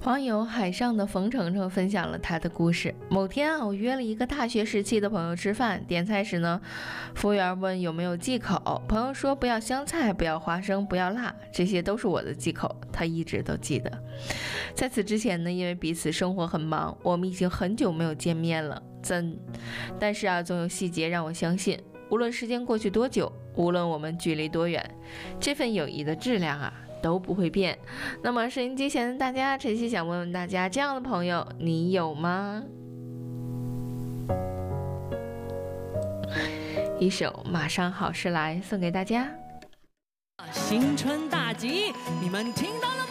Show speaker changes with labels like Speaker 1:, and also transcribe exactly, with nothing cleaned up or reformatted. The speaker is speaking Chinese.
Speaker 1: 网友海上的冯程程分享了他的故事。某天啊，我约了一个大学时期的朋友吃饭，点菜时呢，服务员问有没有忌口，朋友说不要香菜，不要花生，不要辣，这些都是我的忌口，他一直都记得。在此之前呢，因为彼此生活很忙，我们已经很久没有见面了，怎？但是啊，总有细节让我相信，无论时间过去多久，无论我们距离多远，这份友谊的质量啊都不会变。那么收音机前的大家，晨曦想问问大家，这样的朋友你有吗？一首马上好事来送给大家。
Speaker 2: 新春大吉，你们听到了吗？